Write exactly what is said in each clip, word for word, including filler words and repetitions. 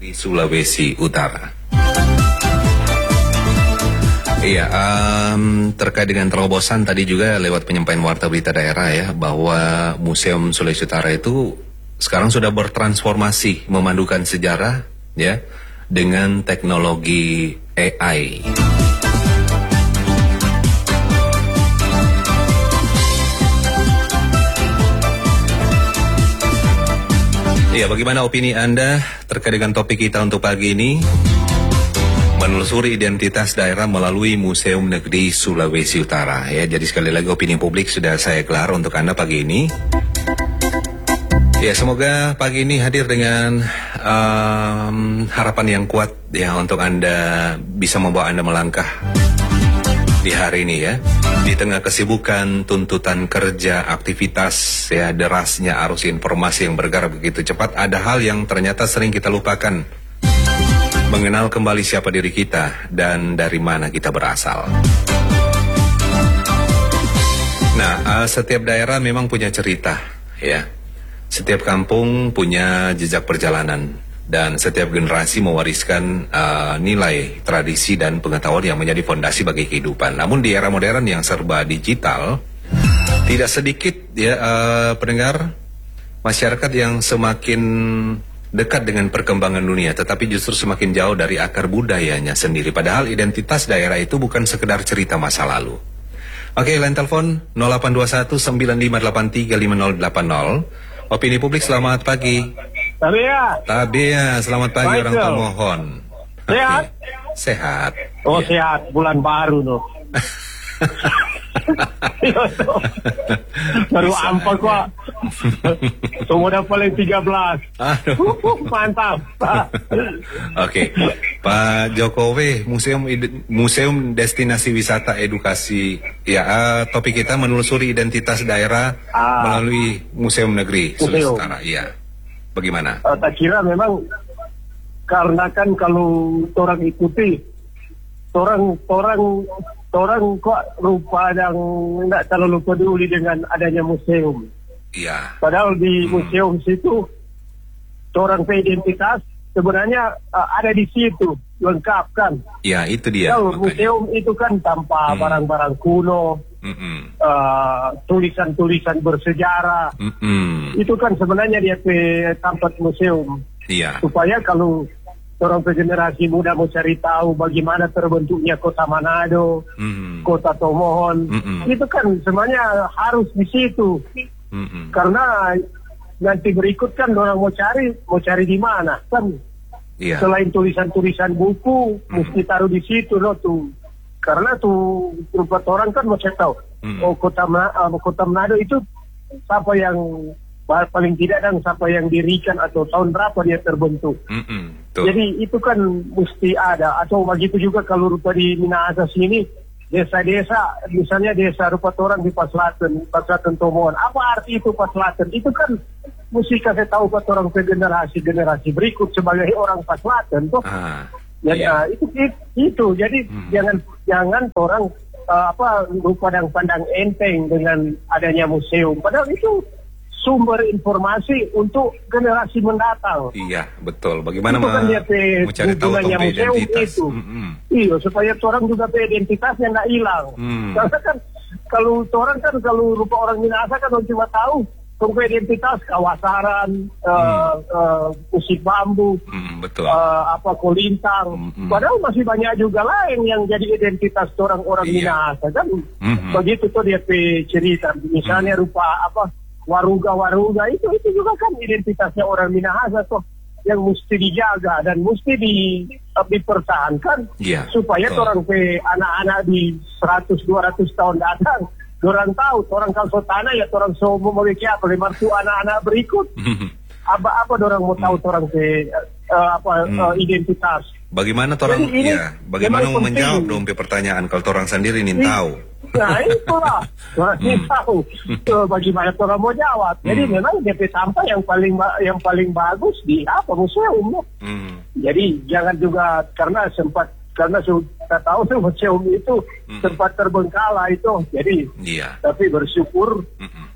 di Sulawesi Utara. Iya, um, terkait dengan terobosan tadi juga lewat penyampaian warta berita daerah ya, bahwa Museum Sulawesi Utara itu sekarang sudah bertransformasi memandukan sejarah ya dengan teknologi A I. Ya, bagaimana opini Anda terkait dengan topik kita untuk pagi ini? Menelusuri identitas daerah melalui Museum Negeri Sulawesi Utara. Ya, jadi sekali lagi opini publik sudah saya gelar untuk Anda pagi ini. Ya, semoga pagi ini hadir dengan um, harapan yang kuat ya untuk Anda, bisa membawa Anda melangkah di hari ini ya. Di tengah kesibukan, tuntutan kerja, aktivitas, ya derasnya arus informasi yang bergerak begitu cepat, ada hal yang ternyata sering kita lupakan. Mengenal kembali siapa diri kita dan dari mana kita berasal. Nah, uh, setiap daerah memang punya cerita, ya. Setiap kampung punya jejak perjalanan. Dan setiap generasi mewariskan uh, nilai, tradisi, dan pengetahuan yang menjadi fondasi bagi kehidupan. Namun di era modern yang serba digital, tidak sedikit ya uh, pendengar masyarakat yang semakin dekat dengan perkembangan dunia, tetapi justru semakin jauh dari akar budayanya sendiri. Padahal identitas daerah itu bukan sekedar cerita masa lalu. Oke, line telepon nol delapan dua satu sembilan lima delapan tiga lima nol delapan nol. Opini publik, selamat pagi. Tabea. Tabea, selamat pagi. Baik, orang pemohon. Sehat? Okay. Sehat. Oh ya. Sehat, bulan baru tuh. Baru ampak kok. Sudah paling tiga belas. Aduh. Mantap. Oke, okay. Pak Jokowi, Museum Museum Destinasi Wisata Edukasi. Ya, uh, topik kita menelusuri identitas daerah ah. melalui Museum Negeri Sulawesi Utara. Iya. Bagaimana? Uh, tak kira memang karena kan kalau orang ikuti, orang orang orang kok rupa yang tidak terlalu peduli dengan adanya museum. Iya. Padahal di hmm. museum situ orang identitas sebenarnya uh, ada di situ, lengkap kan? Iya, itu dia. Kalau museum itu kan tanpa hmm. barang-barang kuno. Mm-mm. Uh, tulisan-tulisan bersejarah. Mm-mm. Itu kan sebenarnya dia ke tempat museum. Iya. Supaya kalau orang generasi muda mau cari tahu bagaimana terbentuknya kota Manado, mm-hmm. kota Tomohon, mm-hmm. itu kan sebenarnya harus di situ. Mm-hmm. Karena nanti berikut kan orang mau cari, mau cari di mana kan? Iya. Selain tulisan-tulisan buku, mm-hmm. mesti taruh di situ loh tuh. Karena tuh beberapa orang kan mau cari tahu, mm-hmm. oh kota uh, kota Manado itu siapa yang paling tidak dan siapa yang dirikan atau tahun berapa dia terbentuk. Mm-hmm. Jadi itu kan mesti ada. Atau begitu juga kalau rupa di Minahasa sini, desa-desa, misalnya desa rupa orang di Paslaten, Paslaten Tomohon. Apa arti itu Paslaten? Itu kan mesti kasih tahu ke orang ke generasi-generasi berikut sebagai orang Paslaten tuh. Ah, ya, iya. itu, itu itu. Jadi hmm. jangan jangan orang uh, apa rupa dan pandang enteng dengan adanya museum. Padahal itu sumber informasi untuk generasi mendatang. Iya, betul. Bagaimana itu kan dia pe, mencari tahu tentang museum identitas itu. Mm-hmm. Iya, supaya orang juga pe identitasnya nggak hilang. Mm. Karena kan kalau orang kan kalau rupa orang Minahasa kan cuma tahu tentang identitas kawasaran, mm. uh, uh, musik bambu, mm, betul. Uh, apa kolintang. Mm-hmm. Padahal masih banyak juga lain yang jadi identitas orang-orang iya. Minahasa kan. Mm-hmm. Begitu tuh dia pe cerita. Misalnya mm. rupa apa? Waruga-waruga itu itu juga kan identitasnya orang Minahasa tuh yang mesti dijaga dan mesti di, uh, dipertahankan ya, supaya betul. Orang ke anak-anak di seratus dua ratus tahun datang orang tahu orang kalau tanah ya orang so mau memiliki apa lemartu anak-anak berikut apa-apa orang mau tahu orang ke uh, apa hmm. uh, identitas. Bagaimana orang ya bagaimana mau menjawab dong pertanyaan kalau orang sendiri ingin tahu. Nah itulah orang ingin hmm. tahu so, bagaimana orang mau jawab. Jadi hmm. memang D P sampah yang paling yang paling bagus di apa museum. Hmm. Jadi jangan juga karena sempat karena kita tahu tuh museum itu hmm. sempat terbengkalai itu. Jadi iya. tapi bersyukur hmm.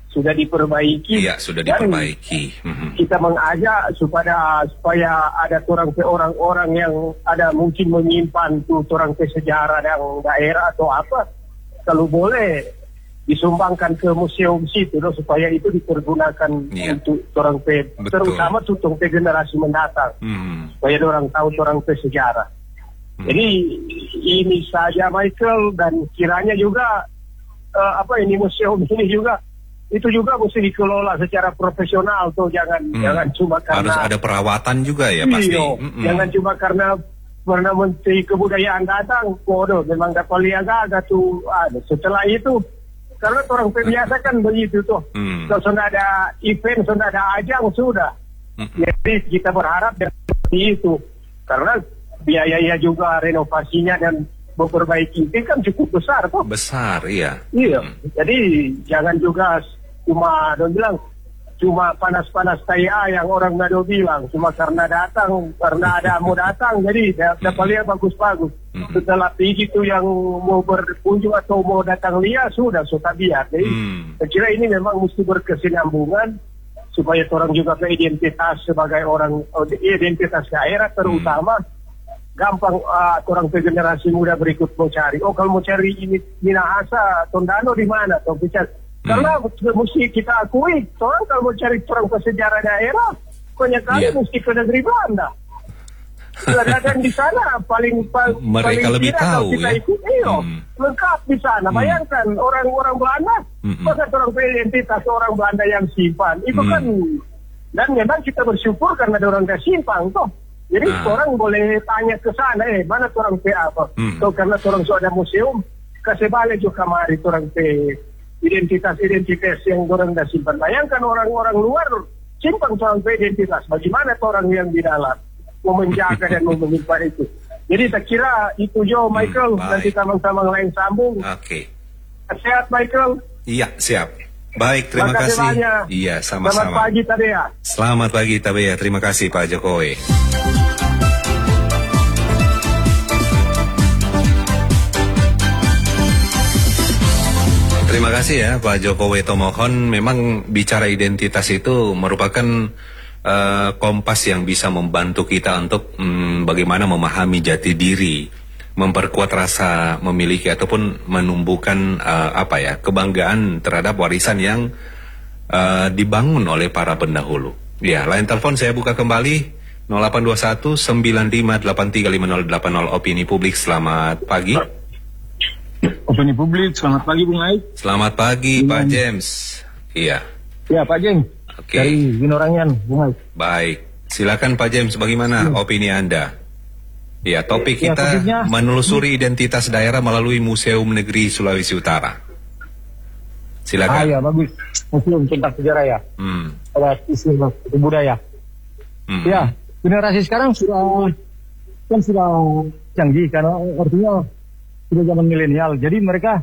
sudah diperbaiki. Iya, sudah diperbaiki. Dan kita mengajak supaya supaya ada orang ke orang-orang yang ada mungkin menyimpan tuh orang ke sejarah dan daerah atau apa, kalau boleh disumbangkan ke museum situ loh, supaya itu dipergunakan iya. untuk orang ke, terutama untuk ke generasi mendatang, hmm. supaya orang tahu orang ke sejarah. Hmm. Jadi ini saja Michael, dan kiranya juga uh, apa ini museum ini juga itu juga mesti dikelola secara profesional tuh, jangan hmm. jangan cuma karena harus ada perawatan juga ya pasti. Iyo, mm-mm. Jangan cuma karena Perdana Menteri Kebudayaan datang, bodoh memang dapat lihat agak tuh. Ada setelah itu, karena orang biasa kan begitu tuh. Hmm. Kalau sudah ada event, sudah ada ajang sudah. Hmm. Jadi kita berharap seperti itu, karena biayanya juga renovasinya dan memperbaiki itu kan cukup besar tuh. Besar, iya. Iya. Hmm. Jadi jangan juga cuma don bilang cuma panas-panas kayak yang orang Nado bilang cuma karena datang, karena ada mau datang jadi dapat lihat bagus-bagus. Hmm. Setelah itu yang mau berkunjung atau mau datang lihat sudah suka biar. Jadi hmm. saya kira ini memang mesti berkesinambungan supaya orang juga ke identitas sebagai orang identitas daerah terutama. Hmm. Gampang uh, orang ke generasi muda berikut mau cari. Oh kalau mau cari ini Minahasa, Tondano di mana? Atau bisa hmm. karena mesti kita akui, orang kalau mau cari orang ke sejarah daerah, banyak kali yeah. mesti ke negeri Belanda. Dan di sana paling paling mereka paling lebih tahu kita ya. Ikut, iyo, hmm. lengkap di sana. Hmm. Bayangkan orang-orang Belanda, hmm. masa orang identitas orang Belanda yang simpan itu hmm. kan, dan memang kita bersyukur karena ada orang yang simpan toh. Jadi ah. orang boleh tanya ke sana, eh mana orang P apa? Hmm. So, karena orang sudah ada museum, kasih balik juga kemari orang P identitas-identitas yang orang dah simpan. Bayangkan orang-orang luar simpan orang P identitas, bagaimana orang yang di dalam mau menjaga dan mau menyimpan itu. Jadi saya kira itu Jo Michael, hmm, nanti sama-sama lain sambung. Oke. Okay. Sehat Michael? Iya siap. Baik, terima Makasih kasih. Banyak. Iya, sama-sama. Selamat pagi Tabea. Selamat pagi Tabea. Terima kasih Pak Jokowi. Terima kasih ya Pak Jokowi Tomohon. Memang bicara identitas itu merupakan uh, kompas yang bisa membantu kita untuk um, bagaimana memahami jati diri, memperkuat rasa memiliki ataupun menumbuhkan uh, apa ya kebanggaan terhadap warisan yang uh, dibangun oleh para pendahulu. Ya, line telepon saya buka kembali nol delapan dua satu sembilan lima delapan tiga lima nol delapan nol. Opini Publik, selamat pagi. Opini Publik, selamat pagi Bung Aik. Selamat pagi Dengan... Pak James. Iya. Ya Pak James. Oke. Okay. Dari Binorangan Bung Aik. Baik, silakan Pak James, bagaimana ya. opini Anda? Ya, topik kita ya, topiknya, menelusuri identitas daerah melalui Museum Negeri Sulawesi Utara. Silakan. Ah ya, bagus. Museum tentang sejarah ya. Hmm. Ada istilah budaya. Hmm. Ya, generasi sekarang sudah kan sudah canggih karena artinya sudah zaman milenial. Jadi mereka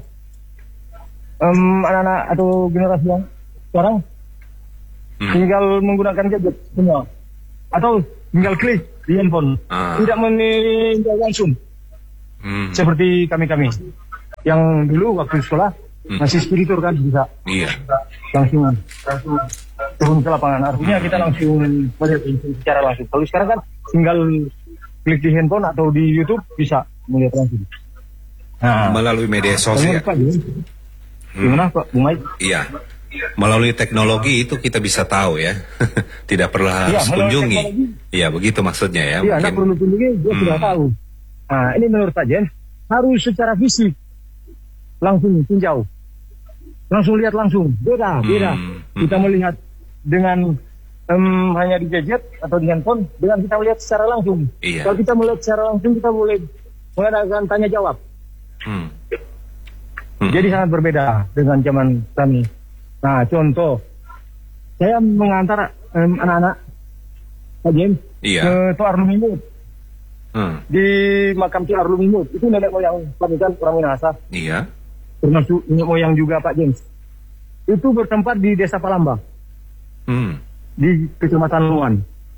um, anak-anak atau generasi yang sekarang hmm. tinggal menggunakan gadget semua atau tinggal klik di handphone, ah. tidak meninjau langsung. Hmm. Seperti kami-kami yang dulu waktu sekolah hmm. masih spiritur kan bisa iya. langsung langsung turun ke lapangan. Artinya kita langsung melihat secara langsung. Kalau sekarang kan tinggal klik di handphone atau di YouTube bisa melihat langsung. Nah, melalui media sosial. Gimana Pak Bung Aik? Iya. Melalui teknologi itu kita bisa tahu ya. Tidak perlu harus ya, kunjungi. Iya, begitu maksudnya ya. Iya, tidak perlu kunjungi, dia hmm. sudah tahu. Nah, ini menurut Pak Jen, harus secara fisik. Langsung tinjau. Langsung lihat langsung. Beda, hmm. beda. Kita melihat dengan um, hanya di gadget atau di handphone, dengan kita melihat secara langsung. Iya. Kalau kita melihat secara langsung, kita boleh mengadakan tanya jawab. Hmm. Hmm. Jadi sangat berbeda dengan zaman kami. Nah, contoh, saya mengantar um, anak-anak Pak James iya. ke Toar Lumimut. Hmm. Di makam Toar Lumimut, itu nenek moyang kami kan orang Minahasa. Iya. Termasuk nenek moyang juga Pak James. Itu bertempat di Desa Palamba. Hmm. Di Kecamatan Luan.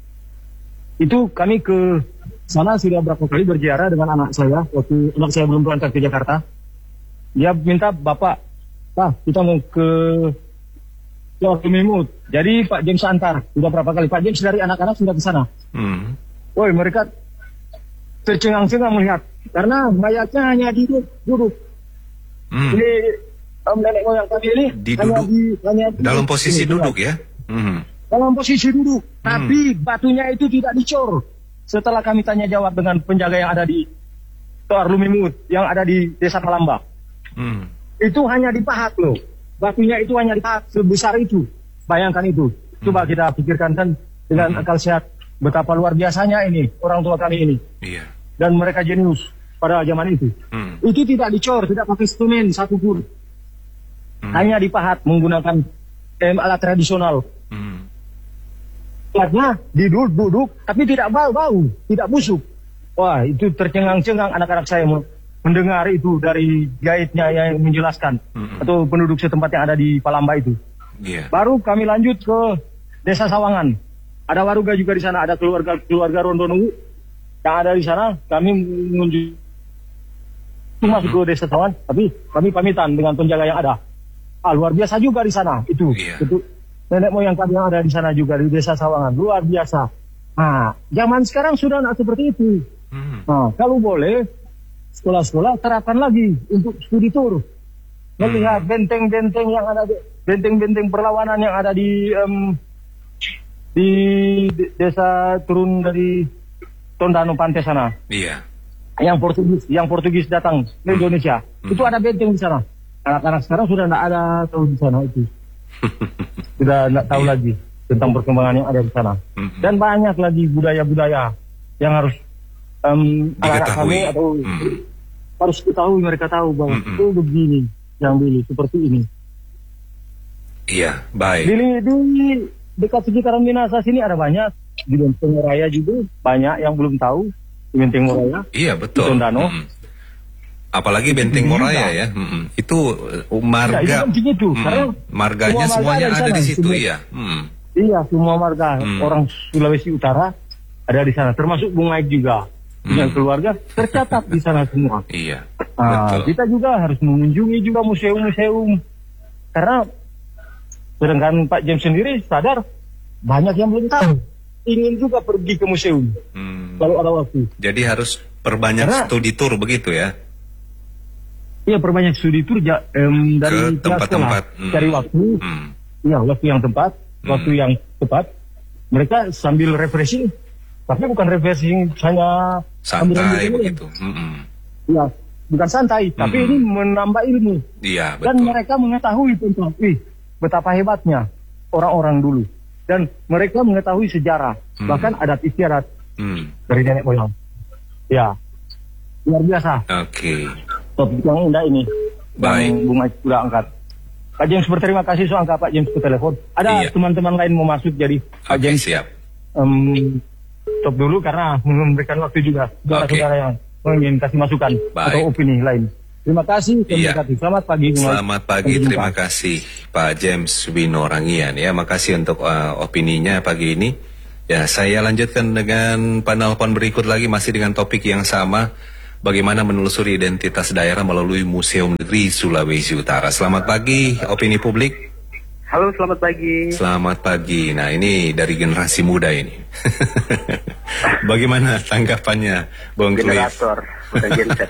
Itu kami ke sana sudah berapa kali berziarah dengan anak saya waktu anak saya belum berangkat ke Jakarta. Dia minta, Bapak, Pak, kita mau ke Tuar Lumimut. Jadi Pak James antar, sudah berapa kali Pak James dari anak-anak sudah ke sana. Hmm. Woi, mereka tercengang-cengang melihat karena mayatnya hanya duduk, duduk. Hmm. Ini um, nenek moyang kami ini diduduk, hanya di hanya di, dalam posisi ini, duduk ya. Hmm. Dalam posisi duduk, hmm. tapi batunya itu tidak dicor. Setelah kami tanya jawab dengan penjaga yang ada di Tuar Lumimut, yang ada di Desa Palamba, hmm. itu hanya dipahat loh. Batunya itu hanya dipahat sebesar itu. Bayangkan itu. Coba hmm. kita pikirkan kan dengan hmm. akal sehat betapa luar biasanya ini orang tua kami ini. Iya. Dan mereka jenius pada zaman itu. Hmm. Itu tidak dicor, tidak pakai semen satupun. Hmm. Hanya dipahat menggunakan em, alat tradisional. Hmm. Alatnya diduduk, tapi tidak bau-bau, tidak busuk. Wah, itu tercengang-cengang anak-anak saya mendengar itu dari gaitnya yang menjelaskan hmm. atau penduduk setempat yang ada di Palamba itu. Yeah. Baru kami lanjut ke Desa Sawangan. Ada warga juga di sana, ada keluarga keluarga Rondonu yang ada di sana. Kami menuju hmm. masuk ke Desa Sawangan, tapi kami pamitan dengan penjaga yang ada. Ah, luar biasa juga di sana itu. Yeah. Itu nenek moyang kami yang ada di sana juga di Desa Sawangan, luar biasa. Nah, zaman sekarang sudah tidak seperti itu. Hmm. Nah, kalau boleh sekolah-sekolah terapkan lagi untuk studi tour, melihat hmm. benteng-benteng yang ada, benteng-benteng perlawanan yang ada di um, di desa turun dari Tondano Pantai sana. Iya. Yang Portugis, yang Portugis datang ke Indonesia, hmm. itu ada benteng di sana. Anak-anak sekarang sudah tidak ada tahu di sana itu. Sudah tidak tahu yeah. lagi tentang perkembangan yang ada di sana. Mm-hmm. Dan banyak lagi budaya-budaya yang harus um, anak-anak kami atau mm-hmm. harus ketahui, mereka tahu bahwa mm-hmm. itu begini, yang dulu seperti ini. Iya, baik. Di, di dekat sekitaran Minasa sini ada banyak, di Benteng Raya juga banyak yang belum tahu di Benteng Raya. Iya, betul. Di Tondano. Mm-hmm. Apalagi Benteng Moraya ya, hmm. itu marga, ya, itu itu. Hmm. marganya semua semuanya ada di, ada di situ semua, ya. Hmm. Iya, semua marga hmm. orang Sulawesi Utara ada di sana, termasuk Bung Aik juga hmm. dengan keluarga tercatat di sana semua. Iya. Nah, kita juga harus mengunjungi juga museum-museum karena sedangkan Pak James sendiri sadar banyak yang belum tahu, ingin juga pergi ke museum hmm. kalau ada waktu. Jadi harus perbanyak karena, studi tour begitu ya. Iya, perbanyak studi tour ja, um, dari tempat-tempat hmm. cari waktu, iya hmm. waktu yang tepat, hmm. waktu yang tepat. Mereka sambil refreshing, tapi bukan refreshing hanya santai begitu. Iya, bukan santai, hmm. tapi ini menambah ilmu. Iya, betul. Dan mereka mengetahui tentang, ih, betapa hebatnya orang-orang dulu. Dan mereka mengetahui sejarah, hmm. bahkan adat istiadat hmm. dari nenek moyang. Ya, luar biasa. Oke. Okay. Topik yang indah ini. Baik. Yang Bung Aik sudah angkat. Pak James berterima kasih soal angkat Pak James ke telepon. Ada iya. teman-teman lain mau masuk, jadi Pak okay, James siap. Um, stop dulu karena memberikan waktu juga saudara-saudara okay. yang ingin kasih masukan Baik. atau opini lain. Terima kasih. Iya. Selamat pagi. Selamat pagi. Terima kasih Pak James Wino Rangian ya. Makasih untuk uh, opininya pagi ini. Ya, saya lanjutkan dengan penelpon berikut lagi masih dengan topik yang sama. Bagaimana menelusuri identitas daerah melalui Museum Negeri Sulawesi Utara. Selamat pagi, opini publik. Halo, selamat pagi. Selamat pagi. Nah, ini dari generasi muda ini. Bagaimana tanggapannya, Bung Cliff? Generator, bukan genset.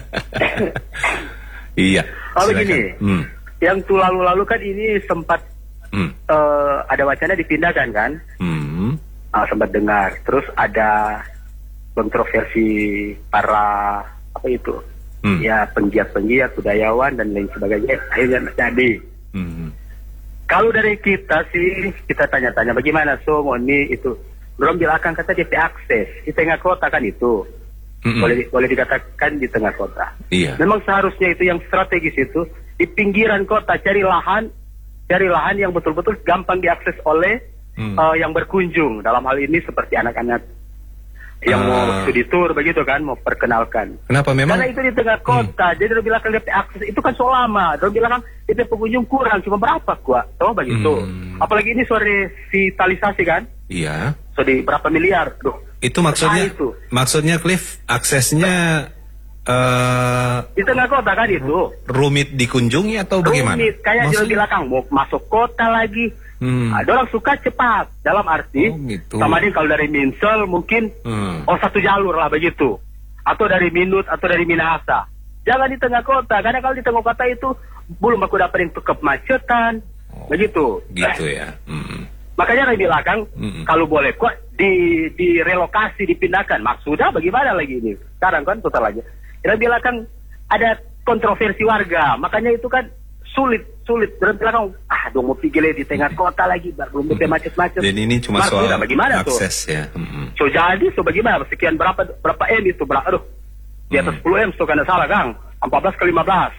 Iya. Oh begini, hmm. yang tuh lalu-lalu kan ini sempat hmm. uh, ada wacana dipindahkan kan? Hmm. Uh, sempat dengar. Terus ada kontroversi para apa itu hmm. ya penggiat-penggiat budayawan dan lain sebagainya, akhirnya terjadi. Hmm. Kalau dari kita sih kita tanya-tanya bagaimana so ini itu belum bilang kata D P akses di tengah kota kan itu hmm. boleh boleh dikatakan di tengah kota. Iya. Memang seharusnya itu yang strategis itu di pinggiran kota, cari lahan cari lahan yang betul-betul gampang diakses oleh hmm. uh, yang berkunjung, dalam hal ini seperti anak-anak yang uh, mau studi tour begitu kan, mau perkenalkan. Kenapa memang? Karena itu di tengah kota, hmm. jadi dia bilang D P akses itu kan so lama. Dia bilang D P pengunjung kurang, cuma berapa gua? Tahu begitu. Hmm. Apalagi ini sore revitalisasi kan? Iya. So di berapa miliar? Duh. Itu maksudnya? Itu. Maksudnya Cliff, aksesnya Uh, di tengah kota kan itu. Rumit dikunjungi atau bagaimana? Rumit, kayak di belakang mau masuk kota lagi. Hmm. Ada orang suka cepat, dalam arti oh, gitu. Sama dia kalau dari Minsel mungkin hmm. oh satu jalur lah begitu, atau dari Minut atau dari Minahasa. Jangan di tengah kota, karena kalau di tengah kota itu belum aku dapetin kemacetan, oh, begitu. Gitu eh. ya. Hmm. Makanya di belakang hmm. kalau boleh kok di direlokasi, dipindahkan. Maksudnya bagaimana lagi ini? Sekarang kan putar lagi. Di belakang ada kontroversi warga, makanya itu kan sulit sulit di belakang. Ah, dong mau pikir di tengah kota lagi, belum bisa macet-macet. Dan ini cuma soal bagaimana akses tuh? ya. Mm-hmm. So jadi so bagaimana? Sekian berapa berapa M itu? Berapa? Aduh, di atas mm. sepuluh M so karena salah Kang. empat belas ke lima belas.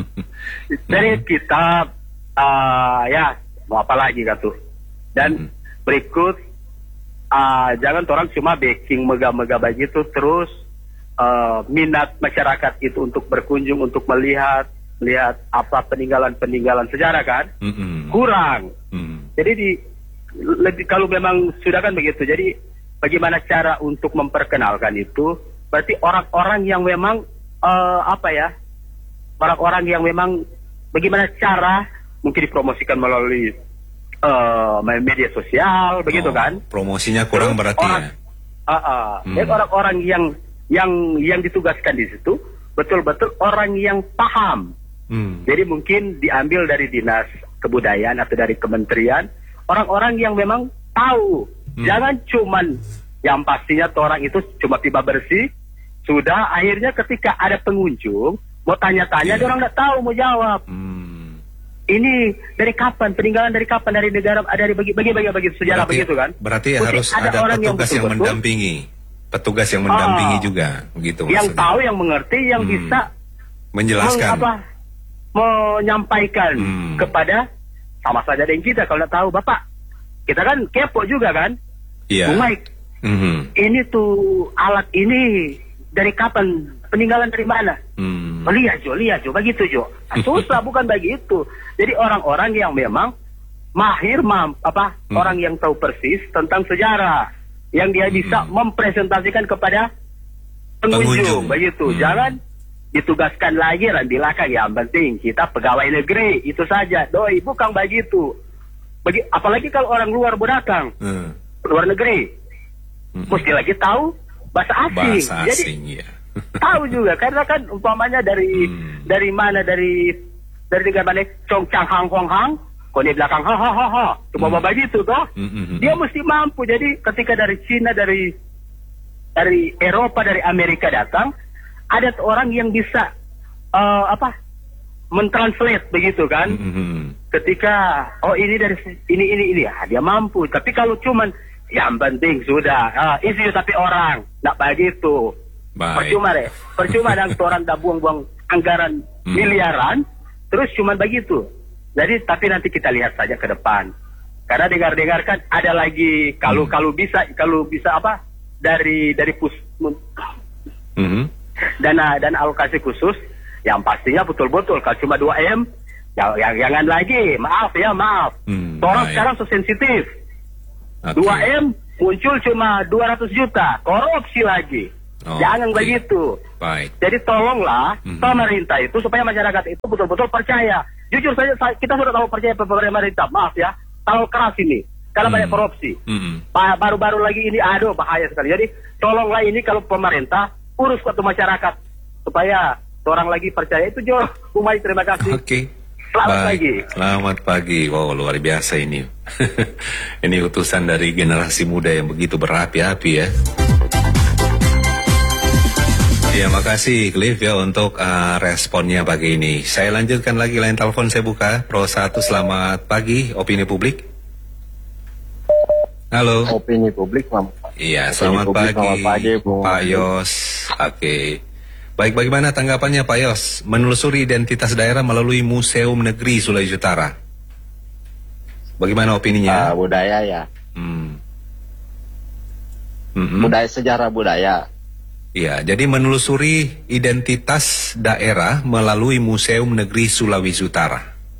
Jadi kita uh, ya mau apa lagi kan tuh? Dan mm. berikut uh, jangan orang cuma backing megah-megah begitu terus. Uh, minat masyarakat itu untuk berkunjung, untuk melihat lihat apa peninggalan-peninggalan sejarah kan mm-hmm. kurang. Mm-hmm. Jadi di lebih kalau memang sudah kan begitu. Jadi bagaimana cara untuk memperkenalkan itu? Berarti orang-orang yang memang uh, apa ya? Orang-orang yang memang bagaimana cara mungkin dipromosikan melalui uh, media sosial begitu oh, kan? Promosinya kurang berarti orang, ya. Uh, uh, mm. Dan orang-orang yang yang yang ditugaskan di situ betul-betul orang yang paham. Hmm. Jadi mungkin diambil dari dinas kebudayaan atau dari kementerian orang-orang yang memang tahu. Hmm. Jangan cuman yang pastinya orang itu cuma tiba bersih sudah akhirnya ketika ada pengunjung mau tanya-tanya yeah. orang nggak tahu mau jawab. Hmm. Ini dari kapan peninggalan dari kapan dari negara dari bagi bagi bagi bagi sejarah berarti, begitu kan? Berarti Mungkin harus ada, ada orang petugas yang, yang mendampingi. Petugas yang mendampingi oh, juga, begitu. Yang maksudnya. tahu, yang mengerti, yang hmm. bisa menjelaskan, meng, apa, menyampaikan hmm. kepada sama saja dengan kita. Kalau tidak tahu, Bapak, kita kan kepo juga kan, yeah. Bu Mike. Mm-hmm. Ini tuh alat ini dari kapan? Peninggalan dari mana? Hmm. Oh, lihat Jo, lihat Jo, begitu Jo. Nah, susah bukan begitu. Jadi orang-orang yang memang mahir, mam, apa, hmm. orang yang tahu persis tentang sejarah. Yang dia bisa hmm. mempresentasikan kepada pengunjung, pengunjung. begitu. Hmm. Jangan ditugaskan lagi di belakang. Yang penting kita pegawai negeri itu saja. Doi, bukan begitu. Bagi, apalagi kalau orang luar berdatang, hmm. luar negeri, hmm. mesti lagi tahu bahasa asing. Bahasa asing, Jadi, ya. tahu juga karena kan umpamanya dari hmm. dari mana dari dari negara mana Chong Chang Hang Hong Hang. Kok di belakang ha ha ha ha cuma hmm. begitu toh hmm. dia mesti mampu. Jadi ketika dari Cina dari dari Eropa dari Amerika datang ada orang yang bisa uh, apa mentranslate begitu kan hmm. ketika oh ini dari ini ini ini ya dia mampu. Tapi kalau cuman yang penting sudah uh, isi tapi orang nggak begitu. Baik. Percuma deh percuma dan orang dah buang-buang anggaran hmm. miliaran terus cuman begitu. Jadi tapi nanti kita lihat saja ke depan. Karena dengar-dengar kan ada lagi kalau hmm. kalau bisa kalau bisa apa dari dari pus hmm. dana dan alokasi khusus yang pastinya betul-betul kalau cuma dua M ya, ya jangan lagi maaf ya maaf. Hmm, orang sekarang so sensitif. Okay. dua M muncul cuma dua ratus juta korupsi lagi. Oh, jangan okay. begitu. Baik. Jadi tolonglah hmm. pemerintah itu supaya masyarakat itu betul-betul percaya. Jujur saja kita sudah tahu percaya pemerintah, maaf ya, terlalu keras ini, karena hmm. banyak korupsi. Hmm. Baru-baru lagi ini, aduh bahaya sekali. Jadi tolonglah ini kalau pemerintah urus ke masyarakat supaya orang lagi percaya itu Jo. Umay, terima kasih. Oke. Okay. Selamat Baik. pagi. Selamat pagi. Wow, luar biasa ini. Ini utusan dari generasi muda yang begitu berapi-api ya. Ya, makasih Cliff ya untuk uh, responnya pagi ini. Saya lanjutkan lagi line telepon saya buka. Pro satu, selamat pagi, opini publik. Halo. Opini publik, selamat pagi. Iya, selamat pagi, selamat pagi Pak Yos. Oke. Okay. Baik, bagaimana tanggapannya Pak Yos? Menelusuri identitas daerah melalui Museum Negeri Sulawesi Utara. Bagaimana opininya? Uh, budaya ya. Hmm. Mm-hmm. Budaya, sejarah budaya. Iya, jadi menelusuri identitas daerah melalui Museum Negeri Sulawesi Utara.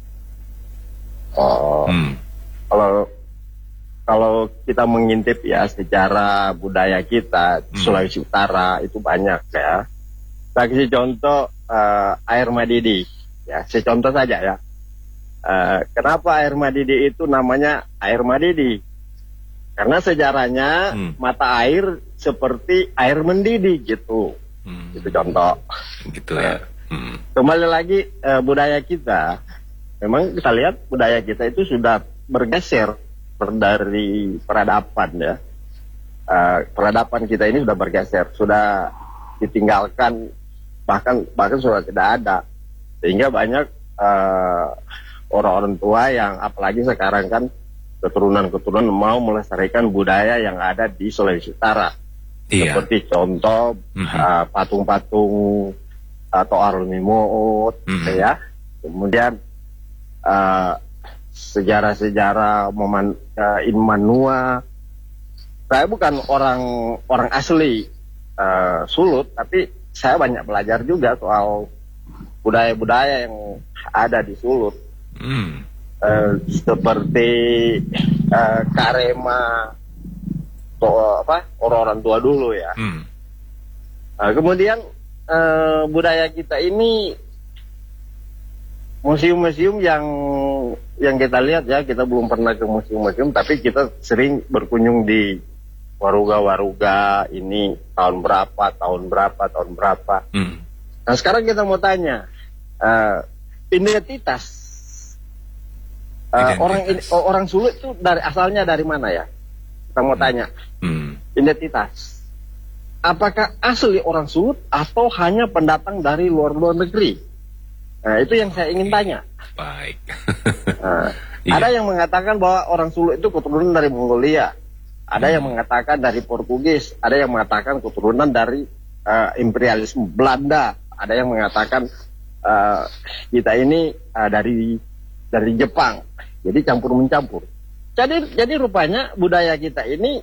Oh, hmm. kalau kalau kita mengintip ya sejarah budaya kita hmm. Sulawesi Utara itu banyak ya. Saya kasih contoh uh, air Madidi. Ya, saya contoh saja ya. Uh, kenapa air Madidi itu namanya air Madidi? Karena sejarahnya hmm. mata air seperti air mendidih gitu. Hmm. Itu contoh. Gitu ya. Hmm. Kembali lagi uh, budaya kita. Memang kita lihat budaya kita itu sudah bergeser dari peradaban ya. Uh, peradaban kita ini sudah bergeser, sudah ditinggalkan, bahkan bahkan sudah tidak ada. Sehingga banyak uh, orang-orang tua yang apalagi sekarang kan keturunan-keturunan mau melestarikan budaya yang ada di Sulawesi Utara. Iya. Seperti contoh mm-hmm. uh, patung-patung atau Arunimut, mm-hmm. ya. Kemudian uh, sejarah-sejarah Moman, uh, Immanua. Saya bukan orang orang asli uh, Sulut, tapi saya banyak belajar juga soal budaya-budaya yang ada di Sulut. Mm. Uh, seperti uh, Karema atau apa orang-orang tua dulu ya. Hmm. Uh, kemudian uh, budaya kita ini museum-museum yang yang kita lihat ya, kita belum pernah ke museum-museum, tapi kita sering berkunjung di waruga-waruga ini tahun berapa, tahun berapa, tahun berapa. Hmm. Nah sekarang kita mau tanya uh, identitas. Uh, orang ini, oh, orang Sulut itu dari asalnya dari mana ya? Kita mau hmm. tanya. Hmm. Identitas. Apakah asli orang Sulut atau hanya pendatang dari luar-luar negeri? Nah, itu yang saya ingin tanya. Baik. Nah, iya. Ada yang mengatakan bahwa orang Sulut itu keturunan dari Mongolia. Ada hmm. yang mengatakan dari Portugis. Ada yang mengatakan keturunan dari uh, imperialisme Belanda. Ada yang mengatakan uh, kita ini uh, dari dari Jepang. Jadi campur mencampur. Jadi jadi rupanya budaya kita ini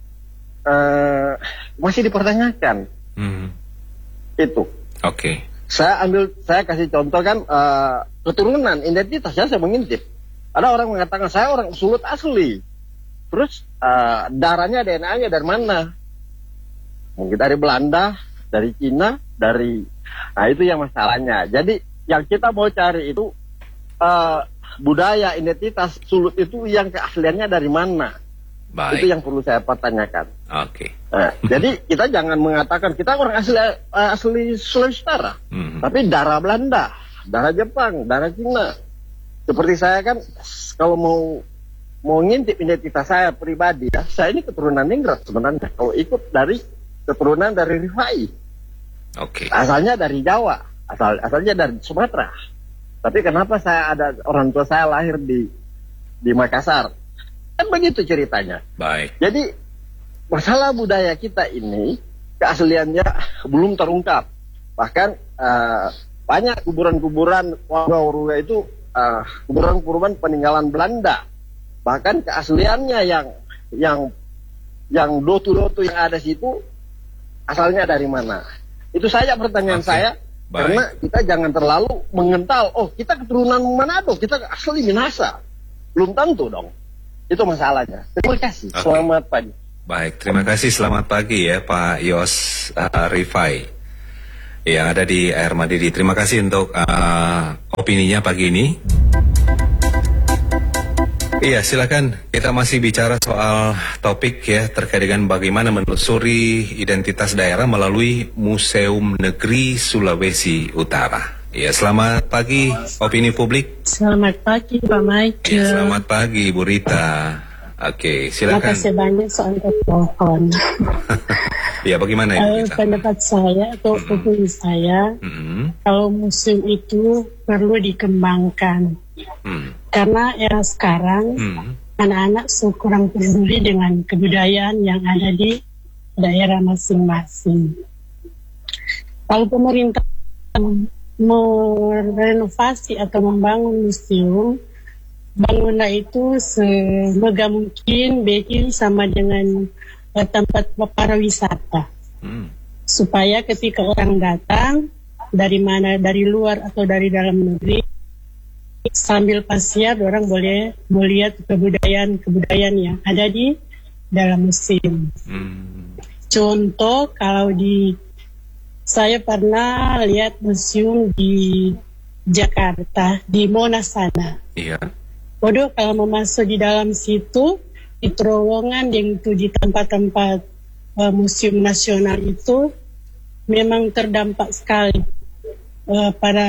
uh, masih dipertanyakan. Hmm. Itu. Oke. Okay. Saya ambil, saya kasih contoh kan uh, keturunan identitasnya saya mengintip. Ada orang mengatakan saya orang Sulut asli. Terus uh, darahnya D N A-nya dari mana? Mungkin dari Belanda, dari Cina, dari. Nah itu yang masalahnya. Jadi yang kita mau cari itu. Uh, budaya identitas Sulut itu yang keasliannya dari mana? Baik. Itu yang perlu saya pertanyakan. Oke. Okay. Nah, jadi kita jangan mengatakan kita orang asli uh, asli Sulawesi Utara, mm-hmm. tapi darah Belanda, darah Jepang, darah Cina. Seperti saya kan kalau mau mau ngintip identitas saya pribadi ya, saya ini keturunan Ningrat sebenarnya. Kalau ikut dari keturunan dari Rifai. Oke. Okay. Asalnya dari Jawa, asal asalnya dari Sumatera. Tapi kenapa saya ada orang tua saya lahir di di Makassar? Kan begitu ceritanya. Baik. Jadi masalah budaya kita ini keasliannya belum terungkap. Bahkan uh, banyak kuburan-kuburan warga-warga itu uh, kuburan-kuburan peninggalan Belanda. Bahkan keasliannya yang yang yang dotu-dotu yang ada situ asalnya dari mana? Itu saja pertanyaan okay. saya. Baik. Karena kita jangan terlalu mengental, oh kita keturunan Manado, kita asli Minahasa. Belum tentu dong. Itu masalahnya. Terima kasih. Okay. Selamat pagi. Baik, terima kasih. Selamat pagi ya Pak Yos uh, Rifai yang ada di Air Madidi. Terima kasih untuk uh, opininya pagi ini. Iya, silakan. Kita masih bicara soal topik ya terkait dengan bagaimana menelusuri identitas daerah melalui Museum Negeri Sulawesi Utara. Ya, selamat pagi opini publik. Selamat pagi Pak Mike. Ya, selamat pagi Bu Rita. Oke, silakan. Terima kasih banyak soal telepon. Ya, bagaimana uh, pendapat saya atau mm-hmm. opini saya, mm-hmm. kalau museum itu perlu dikembangkan. Mm. Karena era sekarang mm. anak-anak kurang peduli dengan kebudayaan yang ada di daerah masing-masing. Kalau pemerintah merenovasi atau membangun museum, bangunlah itu semoga mungkin bikin sama dengan uh, tempat para wisata. Mm. Supaya ketika orang datang dari mana, dari luar atau dari dalam negeri, sambil pasiar orang boleh melihat kebudayaan-kebudayaan yang ada di dalam museum. Hmm. Contoh kalau di saya pernah lihat museum di Jakarta, di Monas sana. Iya. Waduh, kalau mau masuk di dalam situ, di terowongan yang itu di tempat-tempat uh, museum nasional itu, memang terdampak sekali. Uh, para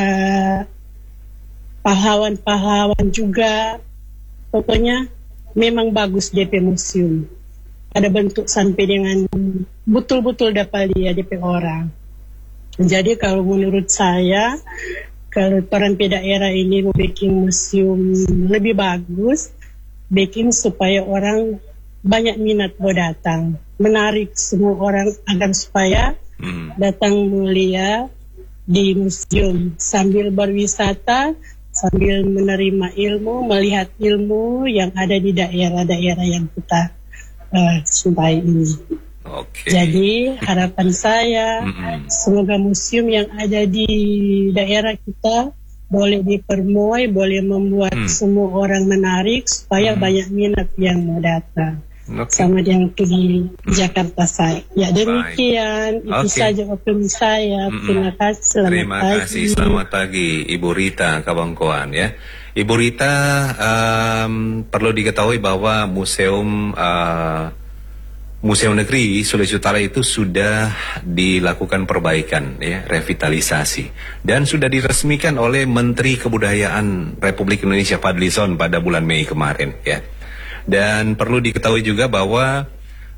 pahlawan-pahlawan juga, pokoknya memang bagus D P museum. Ada bentuk sampai dengan betul-betul dapat lihat D P orang. Jadi kalau menurut saya, kalau orang daerah ini mau bikin museum lebih bagus, bikin supaya orang banyak minat mau datang, menarik semua orang agar supaya hmm. datang melihat di museum sambil berwisata, sambil menerima ilmu, melihat ilmu yang ada di daerah-daerah yang kita uh, cintai ini. Okay. Jadi harapan saya mm-hmm. semoga museum yang ada di daerah kita boleh dipermuai, boleh membuat mm. semua orang menarik supaya mm. banyak minat yang mau datang. Okay. Sama yang itu di mm. Jakarta saya. Ya demikian, Fine. Itu okay. saja opini saya. Mm-hmm. Terima kasih. Selamat Terima pagi. kasih. Selamat pagi, Ibu Rita Kabangkoan ya. Ibu Rita, um, perlu diketahui bahwa museum uh, Museum Negeri Sulawesi Utara itu sudah dilakukan perbaikan, ya, revitalisasi, dan sudah diresmikan oleh Menteri Kebudayaan Republik Indonesia Fadlizon pada bulan Mei kemarin, ya. Dan perlu diketahui juga bahwa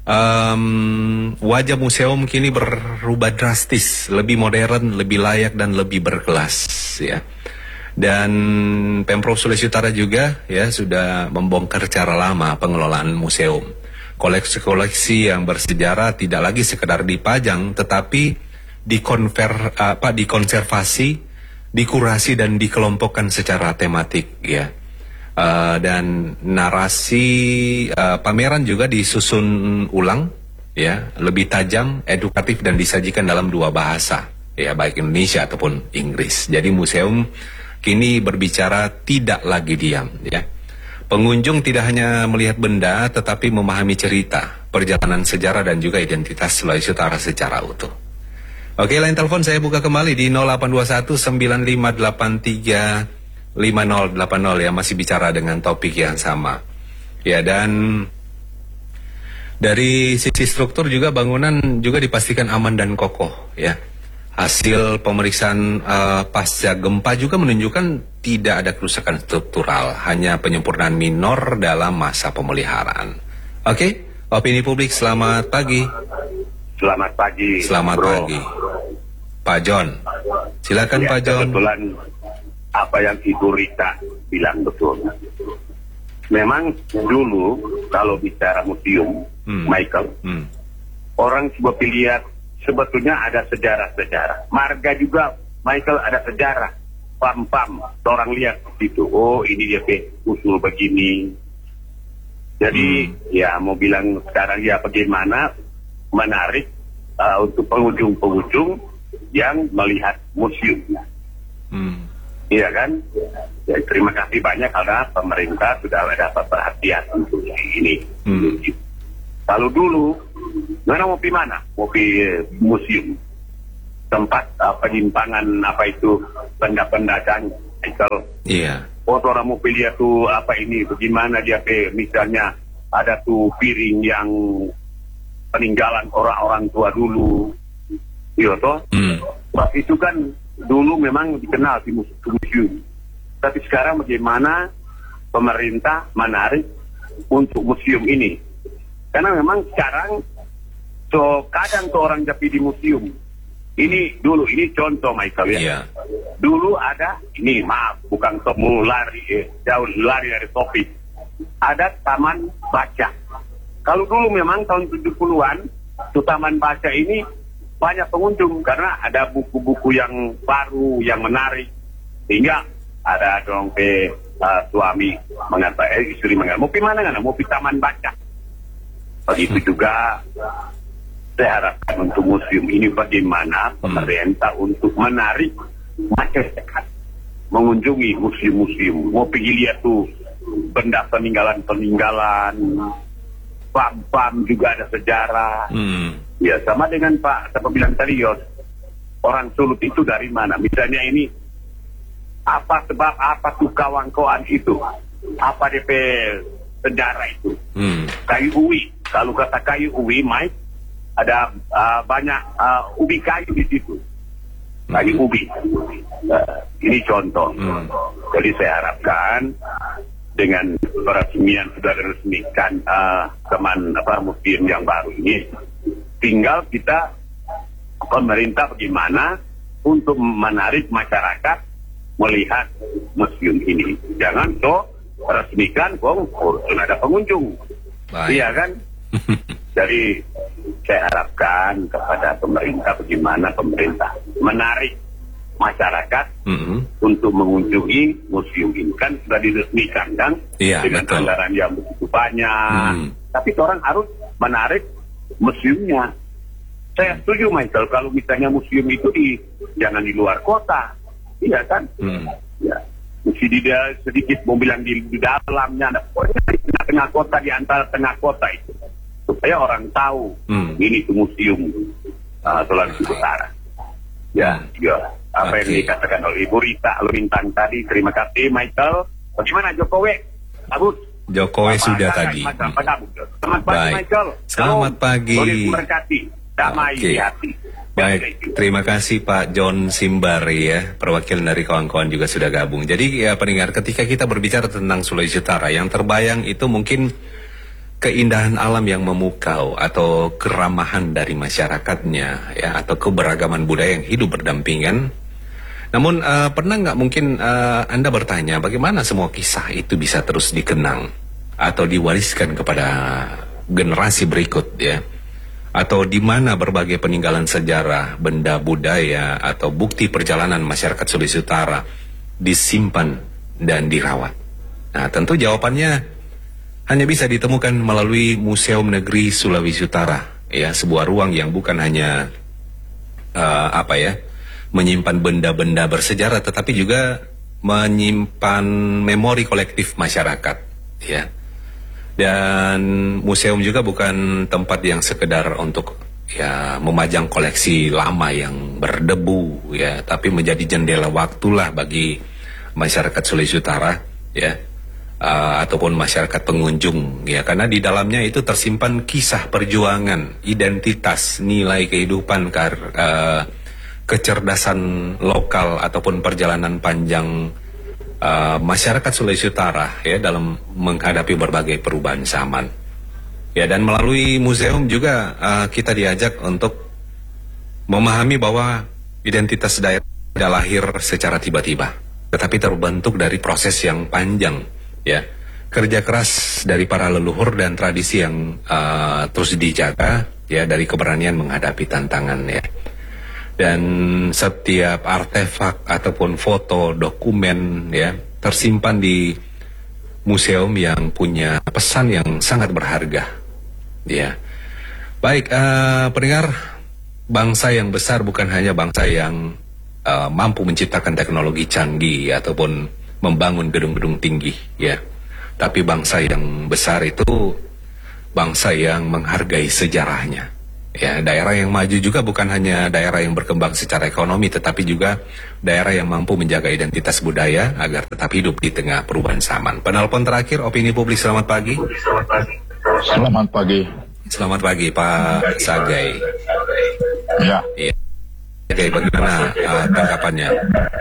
um, wajah museum kini berubah drastis, lebih modern, lebih layak dan lebih berkelas, ya. Dan Pemprov Sulawesi Utara juga, ya, sudah membongkar cara lama pengelolaan museum. Koleksi-koleksi yang bersejarah tidak lagi sekedar dipajang, tetapi dikonver, apa, dikonservasi, dikurasi dan dikelompokkan secara tematik, ya. Uh, dan narasi uh, pameran juga disusun ulang, ya, lebih tajam, edukatif dan disajikan dalam dua bahasa, ya, baik Indonesia ataupun Inggris. Jadi museum kini berbicara tidak lagi diam, ya. Pengunjung tidak hanya melihat benda, tetapi memahami cerita, perjalanan sejarah dan juga identitas Sulawesi Utara secara utuh. Oke, line telepon saya buka kembali di nol delapan dua satu sembilan lima delapan tiga lima nol delapan nol ya, masih bicara dengan topik yang sama. Ya, dan dari sisi struktur juga bangunan juga dipastikan aman dan kokoh, ya. Hasil pemeriksaan uh, pasca gempa juga menunjukkan tidak ada kerusakan struktural, hanya penyempurnaan minor dalam masa pemeliharaan. Oke, opini publik, selamat pagi. Selamat pagi. Selamat bro. pagi. Pak John, silakan ya, Pak John. Kebetulan apa yang Ibu Rita bilang betul. Memang dulu kalau bicara museum, hmm. Michael, hmm. orang coba lihat sebetulnya ada sejarah-sejarah. Marga juga, Michael, ada sejarah. Pam-pam, orang lihat gitu. Oh, ini dia pe, usul begini. Jadi, hmm. ya mau bilang sekarang ya bagaimana menarik uh, untuk pengunjung-pengunjung yang melihat museumnya. Hmm. Iya kan? Ya, terima kasih banyak karena pemerintah sudah dapat perhatian untuk ini. Hmm. Kalau dulu, mana mau pi mana? Mau pi museum, tempat uh, penyimpangan apa itu benda-benda dan Michael. Iya. Oh, orang mau pilih tuh apa ini? Bagaimana dia pe? Misalnya ada tuh piring yang peninggalan orang-orang tua dulu, iya toh. Hmm. Itu kan dulu memang dikenal di museum. Tapi sekarang bagaimana pemerintah menarik untuk museum ini? Karena memang sekarang so kadang tuh orang tapi di museum ini dulu ini contoh Michael ya. Yeah. Dulu ada ini maaf bukan mau lari eh, jauh lari dari topik. Ada taman baca. Kalau dulu memang tahun tujuh puluhan tuh taman baca ini banyak pengunjung karena ada buku-buku yang baru yang menarik sehingga ada dong pe uh, suami mengatakan eh, istri mengatakan mau pi mana kan mau pi taman baca. Begitu juga saya harapkan untuk museum ini bagaimana pemerintah hmm. untuk menarik masyarakat mengunjungi museum-museum. Mau pergi lihat tuh benda peninggalan-peninggalan, pam-pam juga ada sejarah. Hmm. Ya sama dengan Pak, saya bilang tadi Yos, orang Sulut itu dari mana. Misalnya ini, apa sebab, apa tuh kawan-kawan itu, apa D P sejarah itu. Hmm. Kayu uwi, kalau kata kayu uwi, Mike, ada uh, banyak uh, ubi kayu di situ. Kayu ubi. Uh, ini contoh. Hmm. Jadi saya harapkan dengan peresmian sudah diresmikan uh, teman apa museum yang baru ini, tinggal kita pemerintah bagaimana untuk menarik masyarakat melihat museum ini. Jangan toh resmikan, kok ada pengunjung. Baik. Iya kan? Jadi saya harapkan kepada pemerintah bagaimana pemerintah menarik masyarakat mm-hmm. untuk mengunjungi museum ini. Kan sudah diresmikan kan, iya, dengan betul. Anggaran yang begitu banyak. Mm. Tapi orang harus menarik museumnya. Saya setuju Michael, kalau misalnya museum itu di jangan di luar kota, iya kan? Mm. Ya, mesti di sedikit mau bilang di, di dalamnya, ada pokoknya di tengah-tengah kota, di antara tengah kota itu, supaya orang tahu mm. ini itu museum uh, Sulawesi Utara. Ya, ya. Apa okay. yang dikatakan oleh Ibu Rita Lintang tadi. Terima kasih Michael. Bagaimana Jokowi? Abud. Jokowi Bapak sudah tadi. Selamat pagi Baik. Michael. Selamat pagi. Memberkati. Damai okay. di hati. Baik, terima kasih Pak John Simbari ya, perwakilan dari kawan-kawan juga sudah gabung. Jadi ya pendengar, ketika kita berbicara tentang Sulawesi Utara, yang terbayang itu mungkin keindahan alam yang memukau atau keramahan dari masyarakatnya ya, atau keberagaman budaya yang hidup berdampingan. Namun uh, pernah nggak mungkin uh, Anda bertanya bagaimana semua kisah itu bisa terus dikenang atau diwariskan kepada generasi berikut ya, atau di mana berbagai peninggalan sejarah, benda budaya atau bukti perjalanan masyarakat Sulawesi Utara disimpan dan dirawat. Nah, tentu jawabannya hanya bisa ditemukan melalui Museum Negeri Sulawesi Utara, ya, sebuah ruang yang bukan hanya uh, apa ya, menyimpan benda-benda bersejarah, tetapi juga menyimpan memori kolektif masyarakat, ya. Dan museum juga bukan tempat yang sekedar untuk ya memajang koleksi lama yang berdebu, ya, tapi menjadi jendela waktulah bagi masyarakat Sulawesi Utara, ya. Uh, ataupun masyarakat pengunjung ya, karena di dalamnya itu tersimpan kisah perjuangan, identitas, nilai kehidupan, kar, uh, kecerdasan lokal ataupun perjalanan panjang uh, masyarakat Sulawesi Utara ya dalam menghadapi berbagai perubahan zaman ya. Dan melalui museum juga uh, kita diajak untuk memahami bahwa identitas daerah tidak lahir secara tiba-tiba, tetapi terbentuk dari proses yang panjang ya, kerja keras dari para leluhur dan tradisi yang uh, terus dijaga ya, dari keberanian menghadapi tantangan ya. Dan setiap artefak ataupun foto, dokumen ya tersimpan di museum yang punya pesan yang sangat berharga ya. Baik, uh, pendengar, bangsa yang besar bukan hanya bangsa yang uh, mampu menciptakan teknologi canggih ataupun membangun gedung-gedung tinggi ya, tapi bangsa yang besar itu bangsa yang menghargai sejarahnya ya. Daerah yang maju juga bukan hanya daerah yang berkembang secara ekonomi, tetapi juga daerah yang mampu menjaga identitas budaya agar tetap hidup di tengah perubahan zaman. Penelpon terakhir Opini Publik, selamat pagi. Selamat pagi. Selamat pagi Pak Sagai. Ya. Iya. Oke, bagaimana uh, tanggapannya?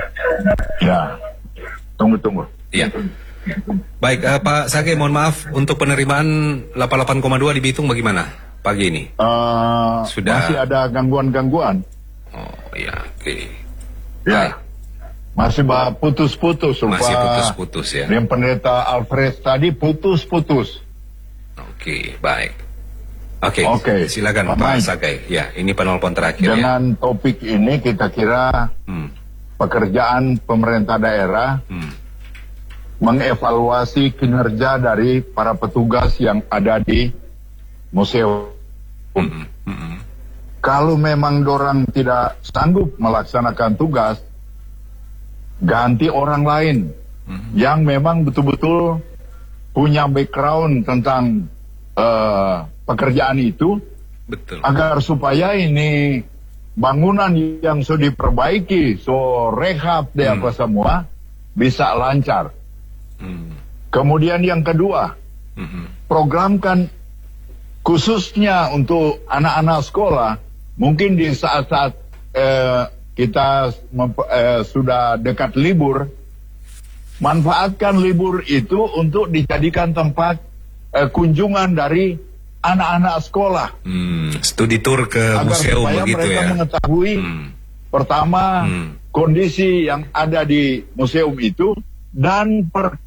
Ya. Tunggu-tunggu. Iya. Baik, uh, Pak Sage, mohon maaf, untuk penerimaan delapan puluh delapan koma dua di Bitung bagaimana pagi ini? Uh, Sudah masih ada gangguan-gangguan. Oh iya, oke. Okay. Ya, baik. Masih putus-putus. Masih putus-putus ya. Yang pendeta Alfred tadi putus-putus. Oke, okay, baik. Oke, okay, okay. Silakan Pak Sage. Ya, ini penelpon terakhir. Dengan ya. Topik ini kita kira hmm. pekerjaan pemerintah daerah hmm. mengevaluasi kinerja dari para petugas yang ada di museum. Hmm. Hmm. Kalau memang dorang tidak sanggup melaksanakan tugas, ganti orang lain hmm. yang memang betul-betul punya background tentang uh, pekerjaan itu. Betul. Agar supaya ini bangunan yang sudah diperbaiki, so rehab deh hmm. apa semua, bisa lancar. Hmm. Kemudian yang kedua, hmm. programkan khususnya untuk anak-anak sekolah, mungkin di saat-saat eh, kita eh, sudah dekat libur, manfaatkan libur itu untuk dijadikan tempat eh, kunjungan dari anak-anak sekolah. Hmm, studi tour ke agar museum supaya begitu mereka ya. mengetahui hmm. pertama hmm. kondisi yang ada di museum itu dan per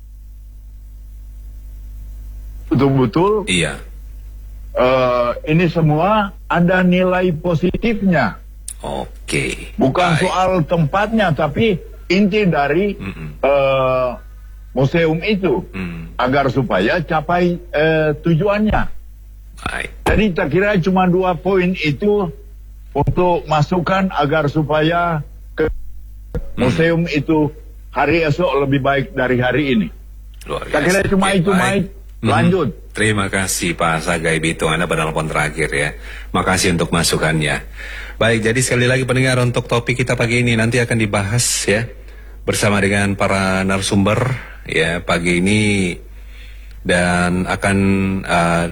betul-betul iya. Uh, ini semua ada nilai positifnya. Oke. Bukan baik. soal tempatnya, tapi inti dari uh, museum itu mm. agar supaya capai uh, tujuannya. Baik. Jadi tak kira cuma dua poin itu untuk masukkan agar supaya ke mm. museum itu hari esok lebih baik dari hari ini. Luar biasa. Tak kira cuma Oke, itu, baik. Mike. Lanjut. Hmm. Terima kasih Pak Sagai Bito, Anda penelpon terakhir ya. Makasih untuk masukannya. Baik, jadi sekali lagi pendengar, untuk topik kita pagi ini nanti akan dibahas ya bersama dengan para narasumber ya pagi ini, dan akan uh,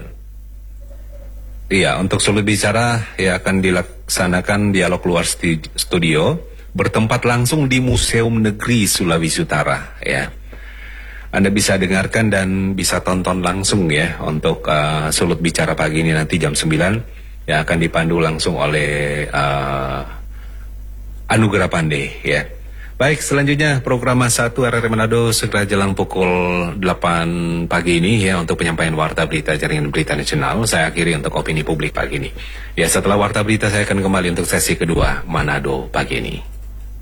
ya untuk sulit bicara ya akan dilaksanakan dialog luar studio bertempat langsung di Museum Negeri Sulawesi Utara ya. Anda bisa dengarkan dan bisa tonton langsung ya untuk uh, Sulut Bicara pagi ini nanti jam sembilan yang akan dipandu langsung oleh uh, Anugerah Pandey ya. Baik, selanjutnya program satu R R Manado segera jelang pukul delapan pagi ini ya untuk penyampaian Warta Berita Jaringan Berita Nasional. Saya akhiri untuk opini publik pagi ini. Ya, setelah Warta Berita saya akan kembali untuk sesi kedua Manado pagi ini.